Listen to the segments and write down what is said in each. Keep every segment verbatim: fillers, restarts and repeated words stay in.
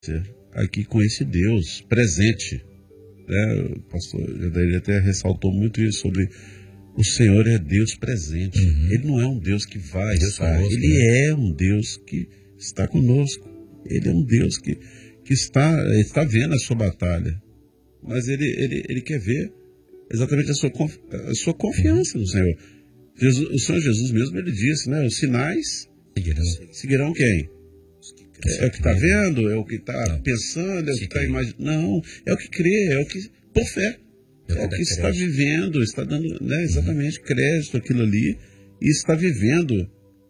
aqui com esse Deus presente, né? O pastor ele até ressaltou muito isso sobre o Senhor é Deus presente. Uhum. Ele não é um Deus que vai Deus estar, conosco, ele né? é um Deus que está conosco. Ele é um Deus que, que está, está vendo a sua batalha, mas ele, ele, ele quer ver exatamente a sua, a sua confiança no Senhor. Jesus, o Senhor Jesus mesmo, ele disse, né? Os sinais seguirão, seguirão quem? É, é o que está vendo, é o que está pensando, é o que está imaginando. Não, é o que crê, é o que, por fé. É o que está vivendo, está dando, né, exatamente, crédito àquilo ali, e está vivendo.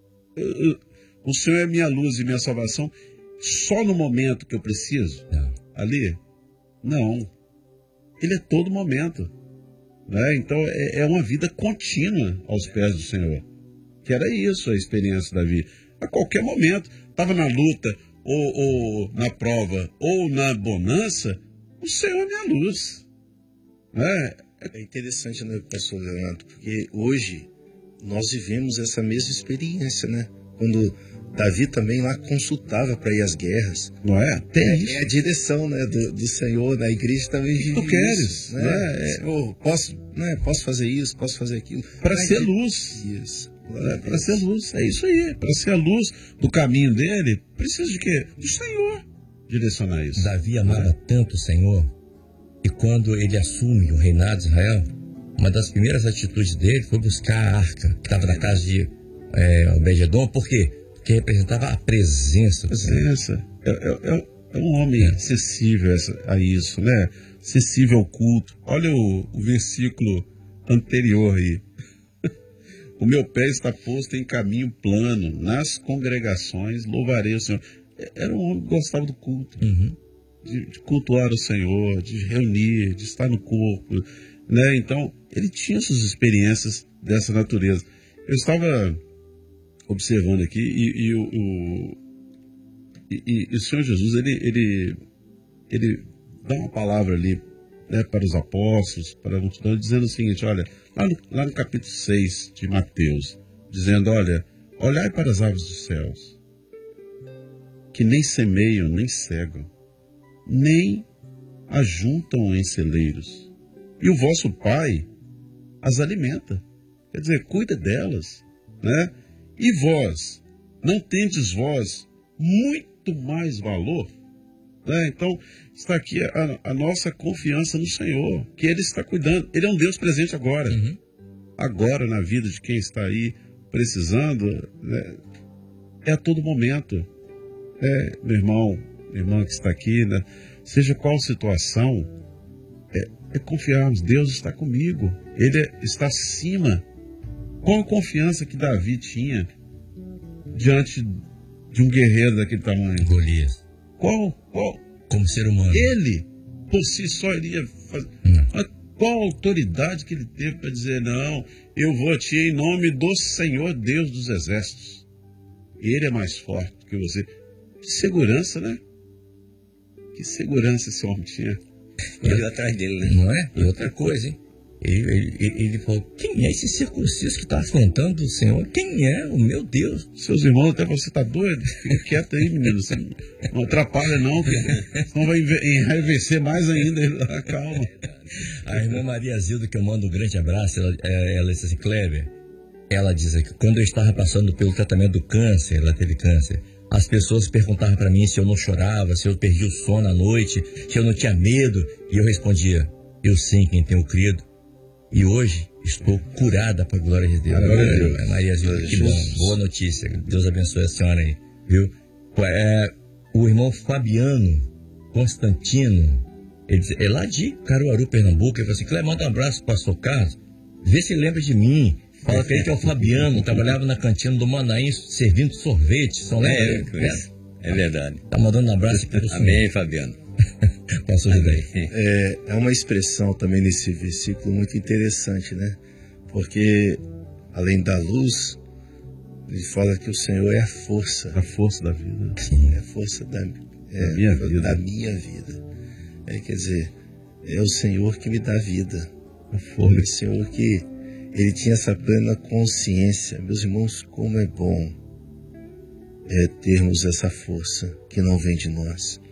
O Senhor é minha luz e minha salvação só no momento que eu preciso? Não. Ali? Não. Ele é todo momento. Né? Então é, é uma vida contínua aos pés do Senhor. Que era isso a experiência de Davi. A qualquer momento, estava na luta, ou, ou na prova, ou na bonança, o Senhor é minha luz. Né? É interessante, né, pastor Leonardo, porque hoje nós vivemos essa mesma experiência, né? Quando Davi também lá consultava para ir às guerras. Não é? Até é, isso. É a direção, né, do, do Senhor, da igreja também vive tu queres, isso. Né? Né? É, Senhor, posso, né, posso fazer isso, posso fazer aquilo. Para ser luz. Isso. É, para ser luz. É isso aí. Para ser a luz do caminho dele, precisa de quê? Do Senhor direcionar isso. Davi amava é. tanto o Senhor, e quando ele assume o reinado de Israel, uma das primeiras atitudes dele foi buscar a arca, que estava na casa de é, Obed-edom. Por quê? Porque representava a presença. Presença. É, é, é um homem é. sensível a isso, né? Sensível ao culto. Olha o, o versículo anterior aí. O meu pé está posto em caminho plano, nas congregações louvarei o Senhor. Era um homem que gostava do culto. Uhum. De, de cultuar o Senhor, de reunir, de estar no corpo, né? Então, ele tinha suas experiências dessa natureza. Eu estava observando aqui e, e, o, o, e, e o Senhor Jesus, ele, ele, ele dá uma palavra ali, né, para os apóstolos, para a multidão, dizendo o seguinte, olha, lá no, lá no capítulo seis de Mateus, dizendo, olha, olhai para as aves dos céus, que nem semeiam, nem cegam, nem ajuntam em celeiros, e o vosso Pai as alimenta. Quer dizer, cuida delas, né? E vós, não tendes vós muito mais valor? Né? Então, está aqui a, a nossa confiança no Senhor, que Ele está cuidando. Ele é um Deus presente agora. Uhum. Agora, na vida de quem está aí precisando, né? É a todo momento. É, meu irmão, minha irmã que está aqui, né? Seja qual situação, é, é confiarmos, Deus está comigo, Ele é, está acima. Qual a confiança que Davi tinha diante de um guerreiro daquele tamanho? Golias. Qual, qual? Como ser humano. Ele, por si só, iria fazer. Mas qual a autoridade que ele teve para dizer, não, eu vou a ti em nome do Senhor Deus dos Exércitos. Ele é mais forte que você. Que segurança, né? Que segurança esse homem tinha. Ele atrás dele, né? Não é? E outra coisa, hein? Ele, ele, ele falou, quem é esse circunciso que está afrontando o Senhor? Quem é? O meu Deus. Seus irmãos até você está doido? Fica quieto aí, menino. Você não atrapalha não, porque senão vai enraivescer mais ainda. Calma. A irmã Maria Zilda, que eu mando um grande abraço, ela, ela disse assim, Kleber, ela diz que quando eu estava passando pelo tratamento do câncer, ela teve câncer, as pessoas perguntavam para mim se eu não chorava, se eu perdi o sono à noite, se eu não tinha medo, e eu respondia, eu sei em quem tenho crido. E hoje estou curada para a glória de Deus. Glória a Deus. Maria Zilda, que bom, boa notícia. Deus abençoe a senhora aí, viu? É, o irmão Fabiano Constantino, ele é lá de Caruaru, Pernambuco, ele falou assim, Cleber, manda um abraço para o pastor Carlos, vê se lembra de mim. Fala que ele que é o Fabiano, trabalhava na cantina do Manaim, servindo sorvete. São é, é, é verdade. Tá mandando um abraço para o Amém, Fabiano. Pastor José. É, é uma expressão também nesse versículo muito interessante, né? Porque, além da luz, ele fala que o Senhor é a força. A força da vida. É a força da, é, da minha vida. Da minha vida. É, quer dizer, é o Senhor que me dá vida. A força. É o Senhor que ele tinha essa plena consciência. Meus irmãos, como é bom é termos essa força que não vem de nós.